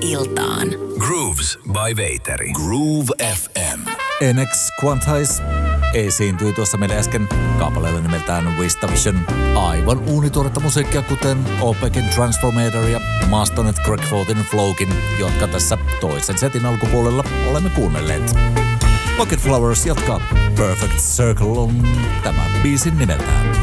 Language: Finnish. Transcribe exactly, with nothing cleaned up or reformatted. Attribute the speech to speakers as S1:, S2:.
S1: iltaan.
S2: Grooves by Veiteri. Groove F M.
S3: N X Quantize esiintyi tuossa meille äsken kappaleella nimeltään Wistavision. Aivan uunituoretta musiikkia, kuten Opekin Transformator ja Mastonet Craigfortin Flowkin, jotka tässä toisen setin alkupuolella olemme kuunnelleet. Pocket Flowers jatkaa Perfect Circle on tämän biisin nimeltään.